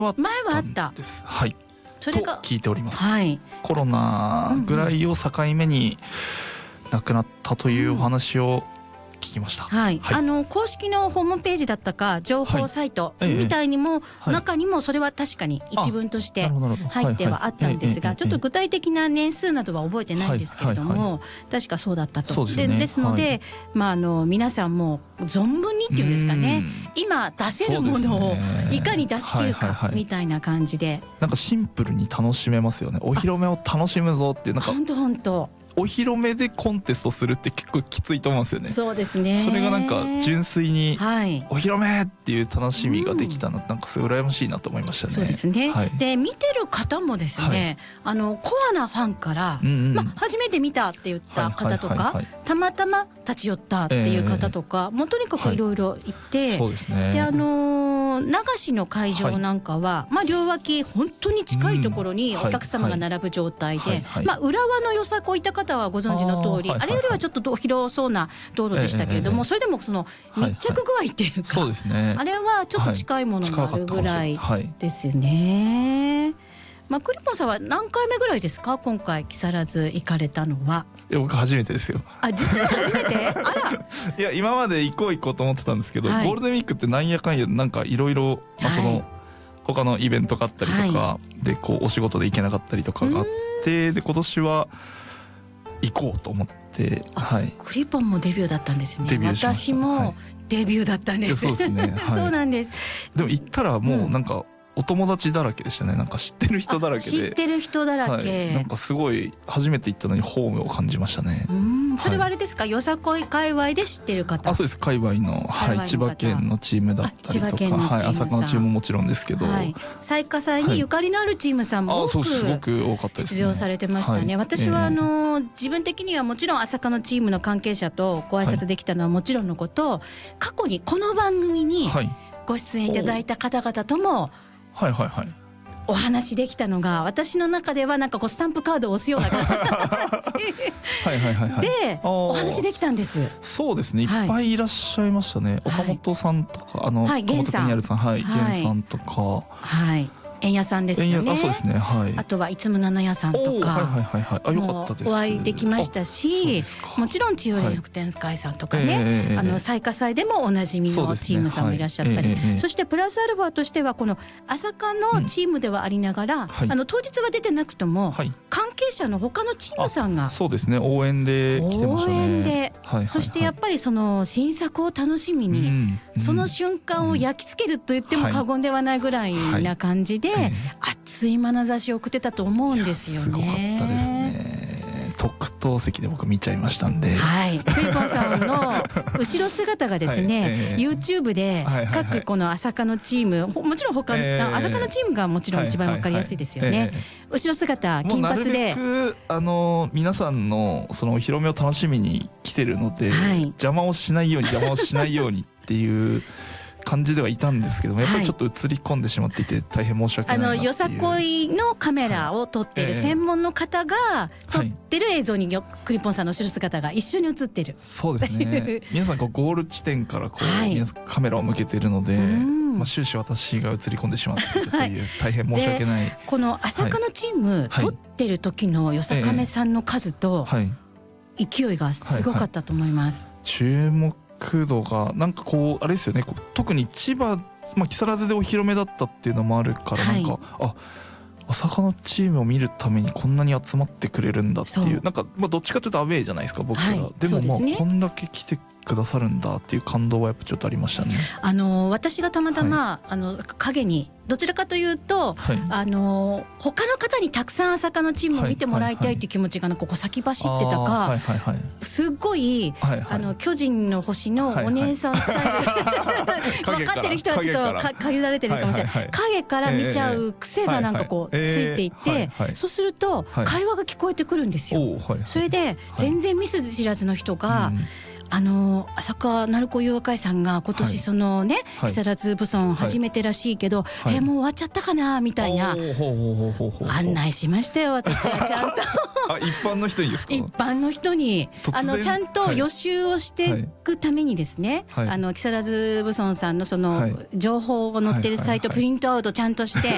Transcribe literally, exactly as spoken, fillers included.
は前はあったです。はい。 それがと聞いております。 はい、 コロナぐらいを境目に亡くなったというお話を聞きました。 はいはい、あの公式のホームページだったか情報サイトみたいにも、はい、中にもそれは確かに一文として入ってはあったんですが、ちょっと具体的な年数などは覚えてないんですけれども、はいはいはい、確かそうだったと。で、ね、ですので、はい、まあ、あの皆さんも存分にっていうんですかね、今出せるものをいかに出し切るかみたいな感じで、はいはいはい、 なんかシンプルに楽しめますよね。お披露目を楽しむぞっていう、なんか本当本当お披露目でコンテストするって結構きついと思うんですよね。 そうですね。 それがなんか純粋にお披露目っていう楽しみができたの、はい、なんかすごい羨ましいなと思いましたね。 そうですね、はい、で見てる方もですね、はい、あのコアなファンから、うんうん、まあ、初めて見たって言った方とか、はいはいはいはい、たまたま立ち寄ったっていう方とか、えー、もうとにかくいろいろいて、はい、そうですね。で、あのー、流しの会場なんかは、はい、まあ、両脇本当に近いところにお客様が並ぶ状態で、はいはいはい、まあ、浦和のよさこいた方はご存知の通り、 あ,、はいはいはい、あれよりはちょっと広そうな道路でしたけれども、えー、それでもその密着具合っていうか、はいはい、そうですね、あれはちょっと近いものがあるぐらいですね。はい、まあ、クリポンさんは何回目ぐらいですか、今回木更津行かれたのは。 いや、僕初めてですよ。 あ、実は初めて。あら。 いや、今まで行こう行こうと思ってたんですけど、はい、ゴールデンウィークってなんやかんやなんかいろいろその、はい、他のイベントがあったりとかで、こうお仕事で行けなかったりとかがあって、で今年は行こうと思って、はい、 クリポンもデビューだったんですね。 デビューしました。 私もデビューだったんです。 はい、そうですね。はい、そうなんです。 でも行ったらもうなんか、うん、お友達だらけでしたね。なんか知ってる人だらけで、 知ってる人だらけ、 はい、なんかすごい初めて行ったのにホームを感じましたね。 うん、それはあれですか、はい、よさこい界隈で知ってる方。 あ、そうです。界隈の、はい、千葉県のチームだったりとか、はい、朝霞のチームももちろんですけど、はい、 最下祭にゆかりのあるチームさんも多く、はい、 すごく多かったですね。 出場されてましたね。はい、私はあの、えー、自分的にはもちろん朝霞のチームの関係者とご挨拶できたのはもちろんのこと、はい、過去にこの番組にご出演いただいた方々とも、はいはいはい、お話できたのが、私の中ではなんかこうスタンプカードを押すような感じはいはいはい、はい、でお話できたんです。 そうですね、いっぱいいらっしゃいましたね。はい、岡本さんとか、あの、はい、岡本健也さん、はい、源さんとか、はい、円谷さんですよね。あ、そうですね、はい、あとはいつむななやさんとか、はいはいはいはい、あ、よかったです。お会いできましたし、もちろん千代田百天会さんとかね、はい、えー、あの最下祭でもおなじみのチームさんもいらっしゃったり、そ、ね、はい、えー、そしてプラスアルファとしてはこの朝霞のチームではありながら、うん、はい、あの当日は出てなくとも、はい、関係者の他のチームさんが、 そうですね、応援で来てましたね。応援で、はいはいはい、そしてやっぱりその新作を楽しみに、うんうん、その瞬間を焼き付けると言っても過言ではないぐらいな感じで、はいはい、熱い眼差しを送ってたと思うんですよね。 すごかったですね。特等席で僕見ちゃいましたんで、 はい、クリポンさんの後ろ姿がですね、はい、えー、YouTube で各この朝霞のチーム、はいはいはい、もちろん他、えー、朝霞のチームがもちろん一番わかりやすいですよね。はいはいはい、えー、後ろ姿金髪で、 もうなるべくあの皆さんのそのお披露目を楽しみに来てるので、はい、邪魔をしないように邪魔をしないようにっていう感じではいたんですけども、やっぱりちょっと映り込んでしまっていて大変申し訳ないなっていう。 あのよさこいのカメラを撮ってる専門の方が撮ってる映像にクリポンさんの後ろ姿が一緒に映ってる。 そうですね。皆さんこうゴール地点からこう、はい、皆さんカメラを向けてるので、まあ、終始私が映り込んでしまっているという大変申し訳ない。 この朝霞のチーム、はい、撮ってる時のよさかめさんの数と勢いがすごかったと思います。 はいはいはい、注目度がなんかこうあれですよね、特に千葉、まあ、木更津でお披露目だったっていうのもあるから、なんか、はい、あ、朝霞のチームを見るためにこんなに集まってくれるんだっていう、なんか、まあ、どっちかというとアウェーじゃないですか僕ら、はい、でもまあ、ね、こんだけ来てくださるんだっていう感動はやっぱちょっとありましたね。 あの私がたまたま、はい、あの影にどちらかというと、はい、あの他の方にたくさん朝霞のチームを見てもらいたいっていう気持ちがなんかこう先走ってたか、はいはいはい、すっごい、はいはい、あの巨人の星のお姉さんスタイル、はいはい、分かってる人はちょっとか限られてるかもしれない、はいはいはい、影から見ちゃう癖がなんかこう、えー、ついていて、はいはい、そうすると会話が聞こえてくるんですよ、はいはい、それで全然見ず知らずの人が、はい、あの朝霞鳴子遊和会さんが今年そのね、はい、木更津ブソン初めてらしいけど、はい、えー、もう終わっちゃったかなみたいな案内しましたよ私はちゃんとあ、一般の人にですか？ 一般の人にあのちゃんと予習をしていくためにですね、はいはい、あの木更津ブソンさんのその情報が載ってるサイトプリントアウトちゃんとして、